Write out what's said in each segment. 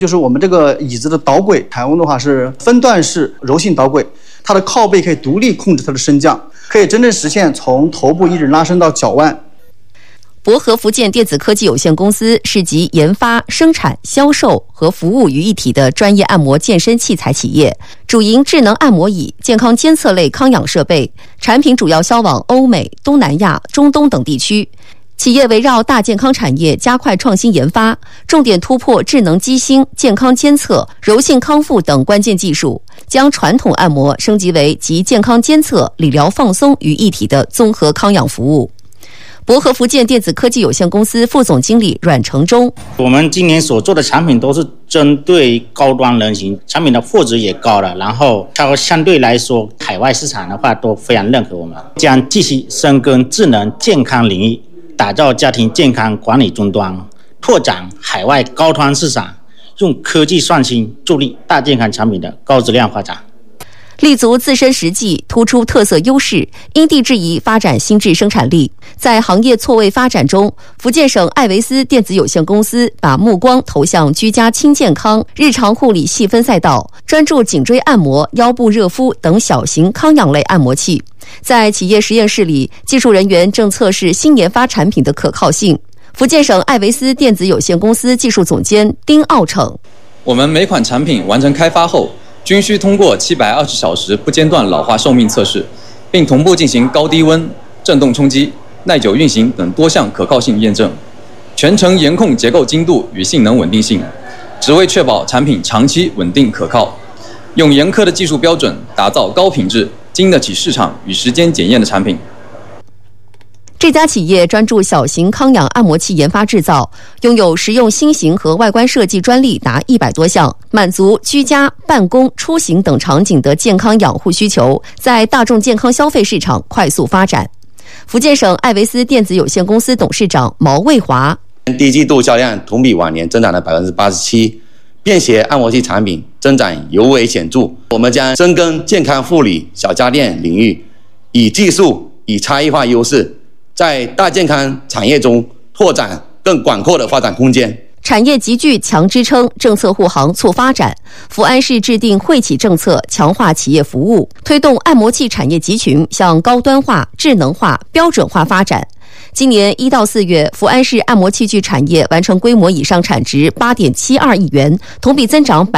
就是我们这个椅子的导轨，台湾的话是分段式柔性导轨，它的靠背可以独立控制它的升降，可以真正实现从头部一直拉伸到脚腕。 博和福建电子科技有限公司是集研发、生产、销售和服务于一体的专业按摩健身器材企业，主营智能按摩椅、健康监测类康养设备，产品主要销往欧美、东南亚、中东等地区。企业围绕大健康产业加快创新研发，重点突破智能机芯、健康监测、柔性康复等关键技术，将传统按摩升级为集健康监测、理疗放松于一体的综合康养服务。博和福建电子科技有限公司副总经理阮成忠： 我们今年所做的产品都是针对高端人群，产品的货值也高了，然后它相对来说海外市场的话都非常认可我们，将继续深耕智能健康领域，打造家庭健康管理终端，拓展海外高端市场，用科技创新助力大健康产品的高质量发展。 立足自身实际，突出特色优势，因地制宜发展新质生产力。在行业错位发展中，福建省艾维斯电子有限公司把目光投向居家轻健康、日常护理细分赛道，专注颈椎按摩、腰部热敷等小型康养类按摩器。在企业实验室里，技术人员正测试新研发产品的可靠性。福建省艾维斯电子有限公司技术总监丁傲骋： 我们每款产品完成开发后，均需通过720小时不间断老化寿命测试，并同步进行高低温、振动冲击、耐久运行等多项可靠性验证，全程严控结构精度与性能稳定性，只为确保产品长期稳定可靠。用严苛的技术标准，打造高品质、经得起市场与时间检验的产品。 这家企业专注小型康养按摩器研发制造，拥有实用新型和外观设计专利达100多项，满足居家、办公、出行等场景的健康养护需求，在大众健康消费市场快速发展。福建省艾维斯电子有限公司董事长毛卫华： 第一季度销量同比往年增长了87%，便携按摩器产品增长尤为显著。我们将深耕健康护理小家电领域，以技术、以差异化优势，在大健康产业中拓展更广阔的发展空间。 产业集聚强支撑，政策护航促发展。福安市制定惠企政策，强化企业服务，推动按摩器产业集群向高端化、智能化、标准化发展。今年1到4月，福安市按摩器具产业完成规模以上产值8.72亿元，同比增长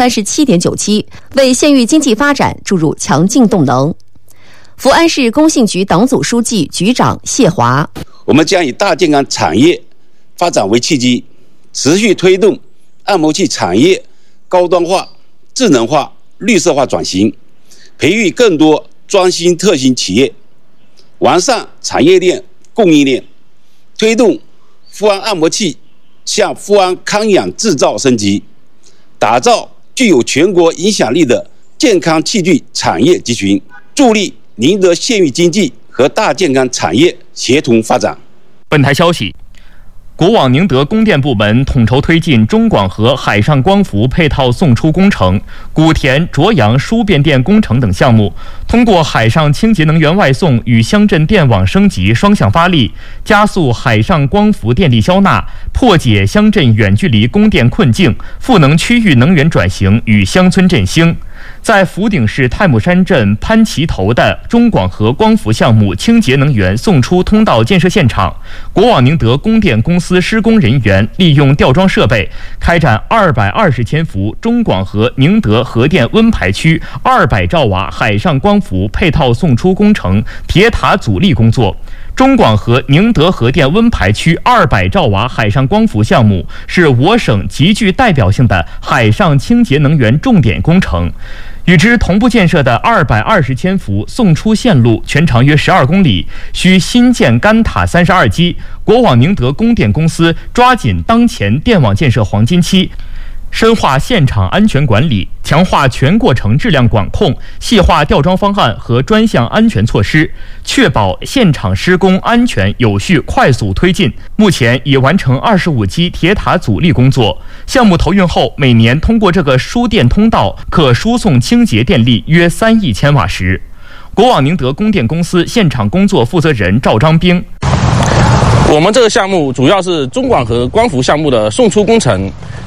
37.97%，为县域经济发展注入强劲动能。福安市工信局党组书记、局长谢华： 我们将以大健康产业发展为契机，持续推动按摩器产业高端化、智能化、绿色化转型，培育更多专新特新企业，完善产业链、供应链，推动富安按摩器向富安康养制造升级，打造具有全国影响力的健康器具产业集群，助力宁德县域经济和大健康产业协同发展。 本台消息，国网宁德供电部门统筹推进中广核海上光伏配套送出工程、古田卓阳输变电工程等项目，通过海上清洁能源外送与乡镇电网升级双向发力，加速海上光伏电力消纳，破解乡镇远距离供电困境，赋能区域能源转型与乡村振兴。在福鼎市太姥山镇潘旗头的中广核光伏项目清洁能源送出通道建设现场，国网宁德供电公司施工人员利用吊装设备，开展220千伏中广核宁德核电温排区200兆瓦海上光伏配套送出工程铁塔阻力工作。中广核宁德核电温排区200兆瓦海上光伏项目是我省极具代表性的海上清洁能源重点工程。与之同步建设的220千伏送出线路全长约12公里，需新建干塔32基。国网宁德供电公司抓紧当前电网建设黄金期，深化现场安全管理，强化全过程质量管控，细化吊装方案和专项安全措施，确保现场施工安全有序快速推进。目前已完成25基铁塔阻力工作。项目投运后，每年通过这个输电通道可输送清洁电力约3亿千瓦时。国网宁德供电公司现场工作负责人赵章兵： 我们这个项目主要是中广核光伏项目的送出工程，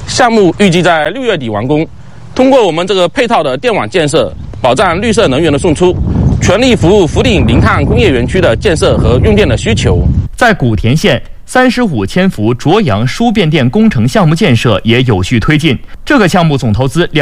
项目预计在6月底完工。通过我们这个配套的电网建设，保障绿色能源的送出，全力服务福鼎零碳工业园区的建设和用电的需求。 在古田县，35千伏卓阳输变电工程项目建设也有序推进。这个项目总投资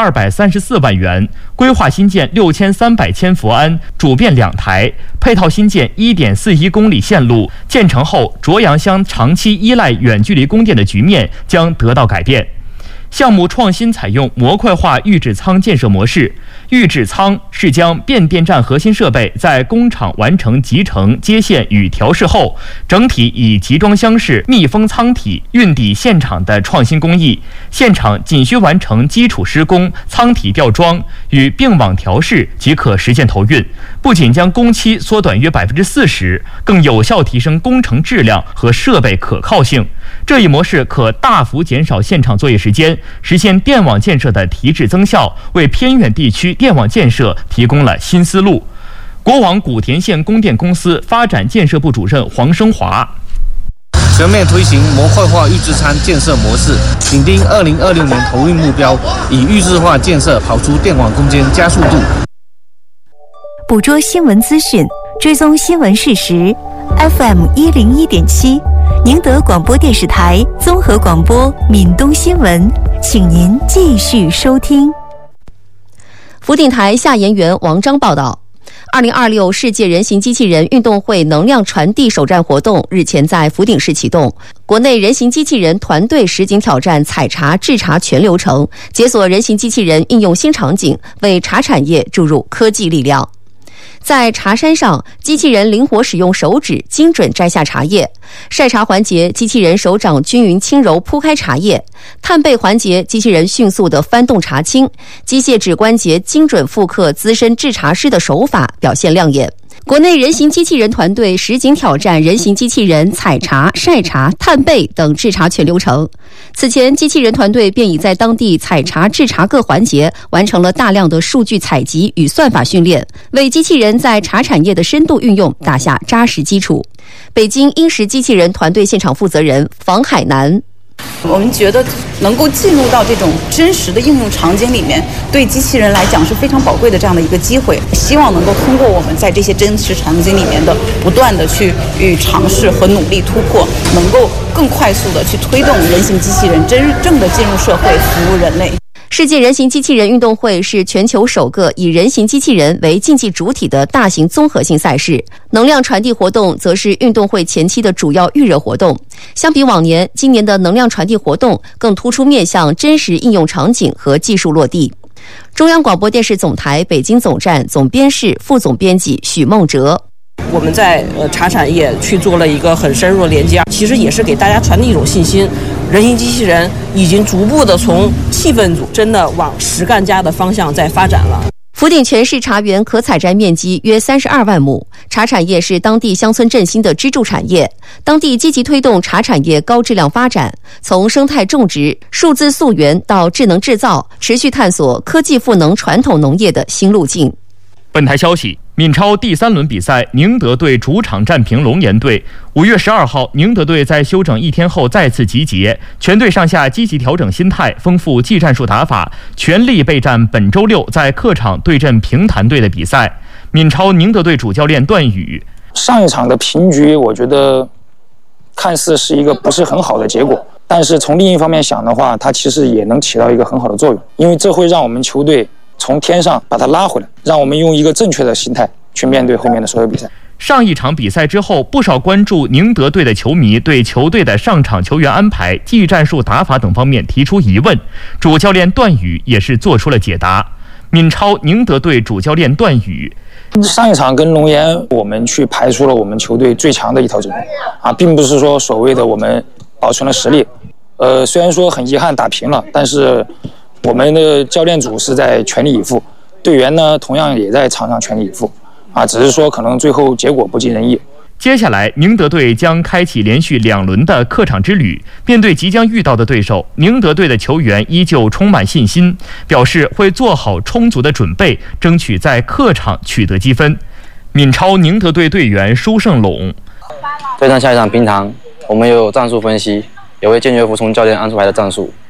2234万元，规划新建6300千伏安主变2台，配套新建1.41公里线路。建成后，卓阳乡长期依赖远距离供电的局面将得到改变。项目创新采用模块化预制仓建设模式，预制仓是将变电站核心设备在工厂完成集成、接线与调试后，整体以集装箱式密封舱体运抵现场的创新工艺。现场仅需完成基础施工、舱体吊装与并网调试即可实现投运，不仅将工期缩短约40%，更有效提升工程质量和设备可靠性。这一模式可大幅减少现场作业时间，实现电网建设的提质增效，为偏远地区电网建设提供了新思路。国网古田县供电公司发展建设部主任黄生华： 全面推行模块化预制仓建设模式，紧盯2026年投运目标，以预制化建设跑出电网攻坚加速度。 捕捉新闻资讯，追踪新闻事实。FM 101.7，宁德广播电视台综合广播闽东新闻，请您继续收听。 福鼎台下研员王章报道，2026世界人形机器人运动会能量传递首站活动日前在福鼎市启动，国内人形机器人团队实景挑战采茶制茶全流程，解锁人形机器人应用新场景，为茶产业注入科技力量。在茶山上，机器人灵活使用手指精准摘下茶叶；晒茶环节，机器人手掌均匀轻柔铺开茶叶；探背环节，机器人迅速地翻动茶青；机械指关节精准复刻资深制茶师的手法，表现亮眼。国内人形机器人团队实景挑战人形机器人采茶、晒茶、探背等制茶全流程。此前，机器人团队便已在当地采茶、制茶各环节完成了大量的数据采集与算法训练，为机器人在茶产业的深度运用打下扎实基础。北京英石机器人团队现场负责人房海南： 我们觉得能够进入到这种真实的应用场景里面，对机器人来讲是非常宝贵的这样的一个机会。希望能够通过我们在这些真实场景里面的不断的去尝试和努力突破，能够更快速的去推动人形机器人真正的进入社会，服务人类。 世界人形机器人运动会是全球首个以人形机器人为竞技主体的大型综合性赛事，能量传递活动则是运动会前期的主要预热活动。相比往年，今年的能量传递活动更突出面向真实应用场景和技术落地。中央广播电视总台北京总站总编室副总编辑许梦哲： 我们在茶产业去做了一个很深入的连接，其实也是给大家传递一种信心，人形机器人已经逐步的从气氛组真的往实干家的方向在发展了。 福鼎全市茶园可采摘面积约32万亩，茶产业是当地乡村振兴的支柱产业。当地积极推动茶产业高质量发展，从生态种植、数字溯源到智能制造，持续探索科技赋能传统农业的新路径。 本台消息，闽超第3轮比赛，宁德队主场战平龙岩队。5月12号，宁德队在休整1天后再次集结，全队上下积极调整心态，丰富技战术打法，全力备战本周6在客场对阵平潭队的比赛。闽超宁德队主教练段宇： 上一场的平局，我觉得看似是一个不是很好的结果，但是从另一方面想的话，它其实也能起到一个很好的作用，因为这会让我们球队从天上把它拉回来，让我们用一个正确的心态去面对后面的所有比赛。 上一场比赛之后，不少关注宁德队的球迷对球队的上场球员安排、技战术打法等方面提出疑问，主教练段宇也是做出了解答。闽超宁德队主教练段宇： 上一场跟龙岩，我们去排出了我们球队最强的一套阵容并不是说所谓的我们保存了实力。虽然说很遗憾打平了，但是我们的教练组是在全力以赴，队员呢同样也在场上全力以赴只是说可能最后结果不尽人意。 接下来，宁德队将开启连续2轮的客场之旅。面对即将遇到的对手，宁德队的球员依旧充满信心，表示会做好充足的准备，争取在客场取得积分。闽超宁德队队员舒胜龙： 对上下一场平潭，我们有战术分析，也会坚决服从教练安排的战术，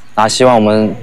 然后希望我们